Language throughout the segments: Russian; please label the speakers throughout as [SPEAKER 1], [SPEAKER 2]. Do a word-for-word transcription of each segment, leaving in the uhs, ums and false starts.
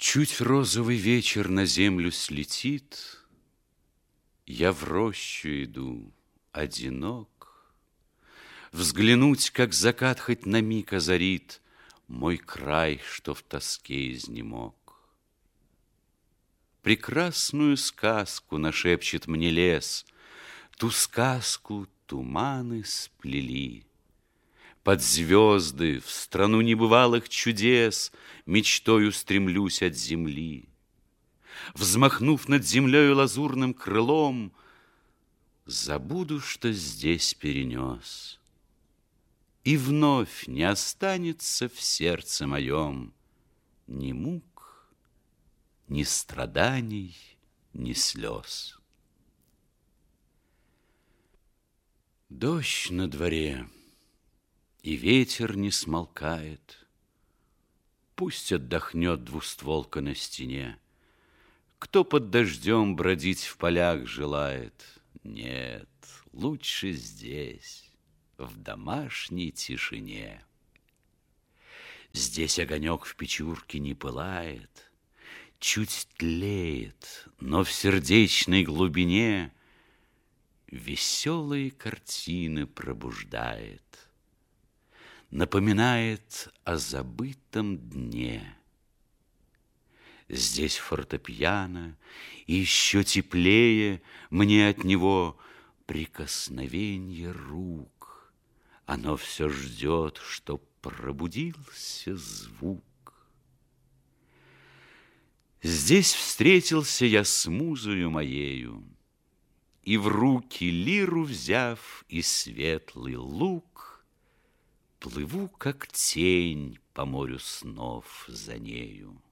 [SPEAKER 1] Чуть розовый вечер на землю слетит, я в рощу иду, одинок, взглянуть, как закат хоть на миг озарит мой край, что в тоске изнемог. Прекрасную сказку нашепчет мне лес, ту сказку туманы сплели. Под звезды, в страну небывалых чудес, мечтою стремлюсь от земли. Взмахнув над землею лазурным крылом, забуду, что здесь перенес. И вновь не останется в сердце моем ни мук, ни страданий, ни слез. Дождь на дворе, и ветер не смолкает. Пусть отдохнет двустволка на стене. Кто под дождем бродить в полях желает? Нет, лучше здесь, в домашней тишине. Здесь огонек в печурке не пылает, чуть тлеет, но в сердечной глубине веселые картины пробуждает, напоминает о забытом дне. Здесь фортепиано, и еще теплее мне от него прикосновенье рук. Оно все ждет, чтоб пробудился звук. Здесь встретился я с музою моею, и в руки лиру взяв и светлый лук, плыву, как тень по морю снов за нею.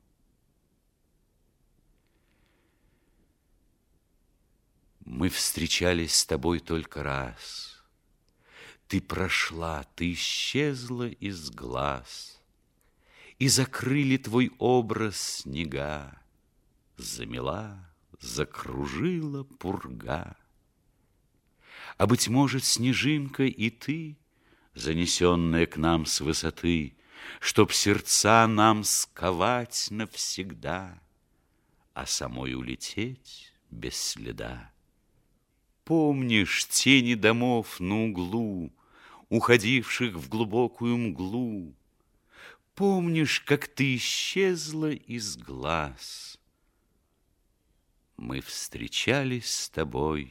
[SPEAKER 1] Мы встречались с тобой только раз. Ты прошла, ты исчезла из глаз, и закрыли твой образ снега. Замела, закружила пурга. А, быть может, снежинка и ты, занесенная к нам с высоты, чтоб сердца нам сковать навсегда, а самой улететь без следа. Помнишь тени домов на углу, уходивших в глубокую мглу? Помнишь, как ты исчезла из глаз? Мы встречались с тобой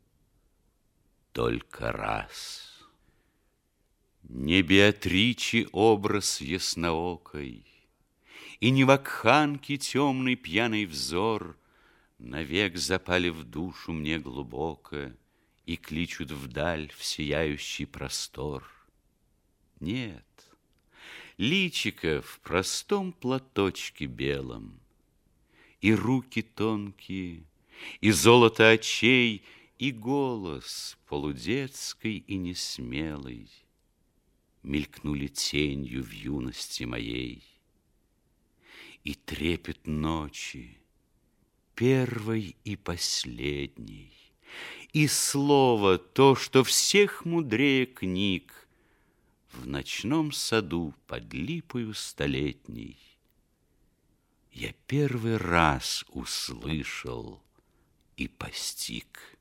[SPEAKER 1] только раз. Не Беатриче образ ясноокой, и не вакханки темный пьяный взор навек запали в душу мне глубоко и кличут вдаль в сияющий простор. Нет, личико в простом платочке белом, и руки тонкие, и золото очей, и голос полудетской и несмелый мелькнули тенью в юности моей. И трепет ночи, первой и последней, и слово то, что всех мудрее книг, в ночном саду под липою столетней я первый раз услышал и постиг.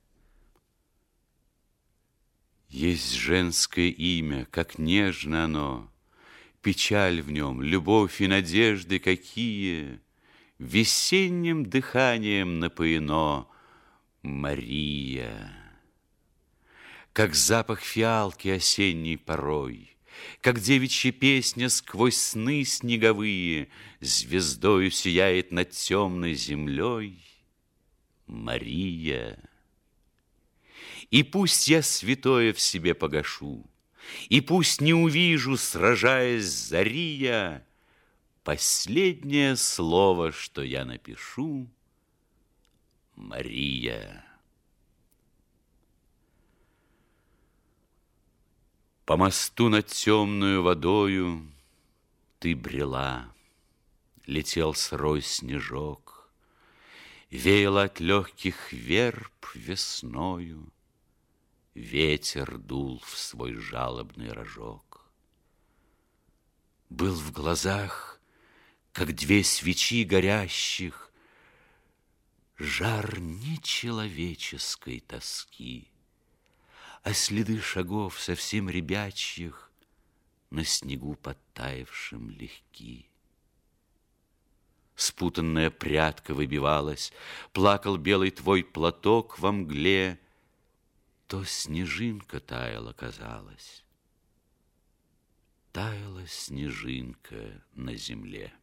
[SPEAKER 1] Есть женское имя, как нежно оно, печаль в нем, любовь и надежды какие, весенним дыханием напоено Мария. Как запах фиалки осенней порой, как девичья песня сквозь сны снеговые звездою сияет над темной землей Мария. И пусть я святое в себе погашу, и пусть не увижу, сражаясь зари я, последнее слово, что я напишу, Мария. По мосту над темную водою ты брела, летел сырой снежок, веял от легких верб весною, ветер дул в свой жалобный рожок. Был в глазах как две свечи горящих, жар нечеловеческой тоски, а следы шагов совсем ребячьих на снегу подтаявшем легки. Спутанная прядка выбивалась, плакал белый твой платок во мгле, то снежинка таяла, казалось, таяла снежинка на земле.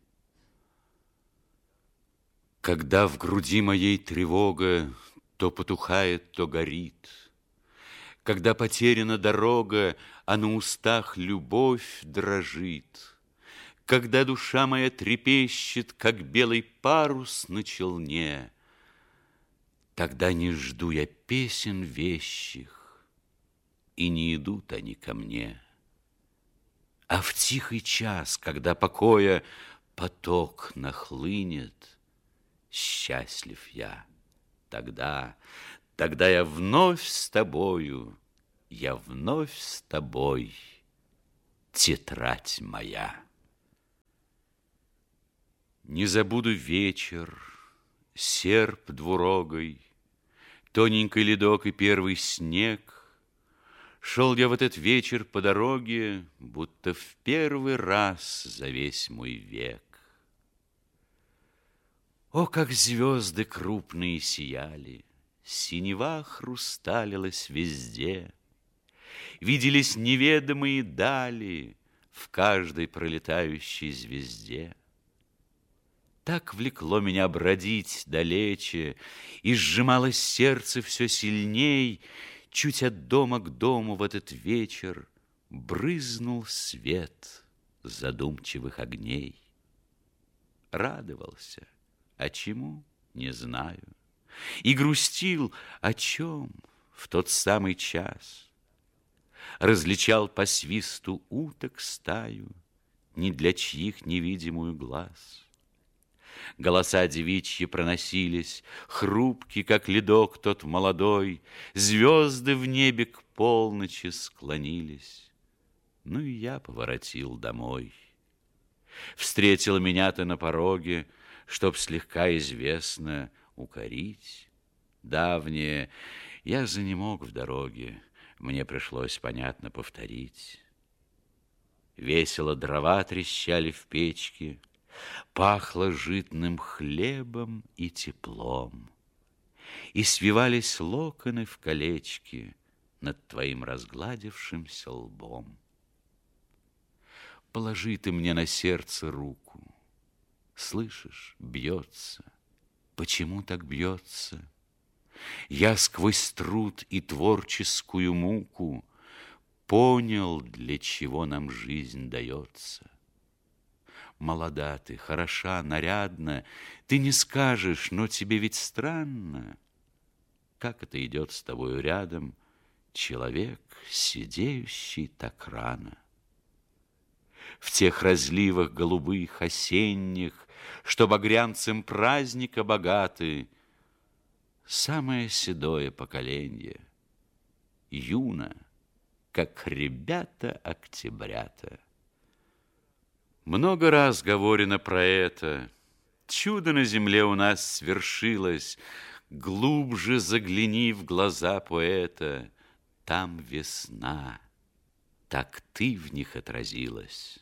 [SPEAKER 1] Когда в груди моей тревога то потухает, то горит, когда потеряна дорога, а на устах любовь дрожит, когда душа моя трепещет, как белый парус на челне, тогда не жду я песен вещих, и не идут они ко мне. А в тихий час, когда покоя поток нахлынет, счастлив я, тогда, тогда я вновь с тобою, я вновь с тобой, тетрадь моя. Не забуду вечер, серп двурогой, тоненький ледок и первый снег. Шел я в этот вечер по дороге, будто в первый раз за весь мой век. О, как звезды крупные сияли, синева хрусталилась везде, виделись неведомые дали в каждой пролетающей звезде. Так влекло меня бродить далече, и сжималось сердце все сильней. Чуть от дома к дому в этот вечер брызнул свет задумчивых огней. Радовался, а чему, не знаю, и грустил, о чем в тот самый час. Различал по свисту уток стаю, ни для чьих невидимую глаз. Голоса девичьи проносились, хрупкий, как ледок тот молодой, звезды в небе к полночи склонились. Ну и я поворотил домой. Встретила меня ты на пороге, чтоб слегка известно укорить. Давнее я занемог в дороге, мне пришлось понятно повторить. Весело дрова трещали в печке, пахло житным хлебом и теплом, и свивались локоны в колечки над твоим разгладившимся лбом. Положи ты мне на сердце руку, слышишь, бьется. Почему так бьется? Я сквозь труд и творческую муку понял, для чего нам жизнь дается. Молода ты, хороша, нарядна, ты не скажешь, но тебе ведь странно, как это идет с тобою рядом человек, сидеющий так рано. В тех разливах голубых осенних, что багрянцем праздника богаты, самое седое поколенье, юно, как ребята октябрята. Много раз говорено про это. Чудо на земле у нас свершилось. Глубже загляни в глаза поэта. Там весна, так ты в них отразилась.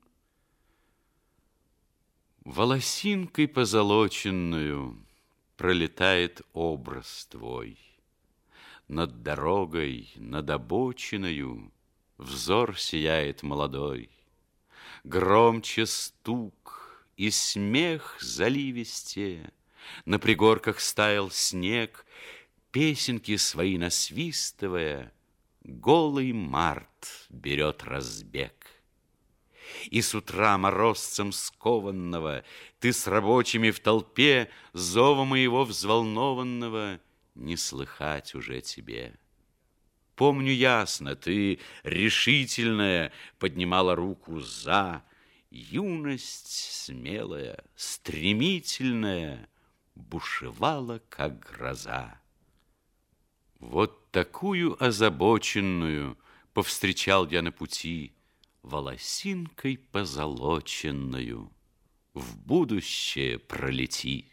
[SPEAKER 1] Волосинкой позолоченную пролетает образ твой. Над дорогой, над обочиною взор сияет молодой. Громче стук и смех заливистее, на пригорках стаял снег, песенки свои насвистывая, голый март берет разбег. И с утра морозцем скованного ты с рабочими в толпе зова моего взволнованного не слыхать уже тебе. Помню ясно, ты, решительная, поднимала руку за. Юность смелая, стремительная, бушевала, как гроза. Вот такую озабоченную повстречал я на пути, волосинкой позолоченную в будущее пролети.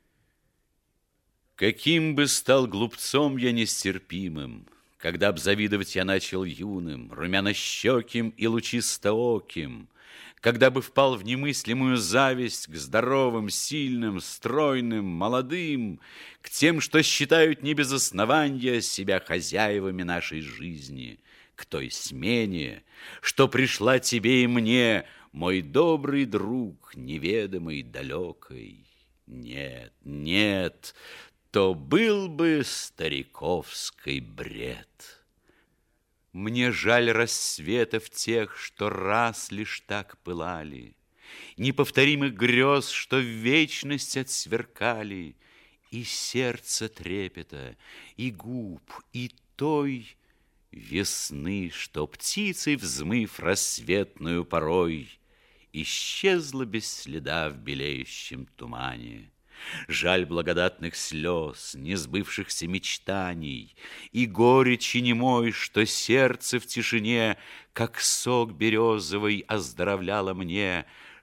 [SPEAKER 1] Каким бы стал глупцом я нестерпимым, когда б завидовать я начал юным, румянощеким и лучистооким, когда бы впал в немыслимую зависть к здоровым, сильным, стройным, молодым, к тем, что считают не без основания себя хозяевами нашей жизни, к той смене, что пришла тебе и мне, мой добрый друг, неведомый, далекой. Нет, нет, то был бы стариковский бред. Мне жаль рассветов тех, что раз лишь так пылали, неповторимых грез, что в вечность отсверкали, и сердца трепета, и губ, и той весны, что птицей взмыв рассветную порой, исчезла без следа в белеющем тумане. Жаль благодатных слез, несбывшихся мечтаний, и горечи немой, что сердце в тишине, как сок березовый, оздоровляло мне,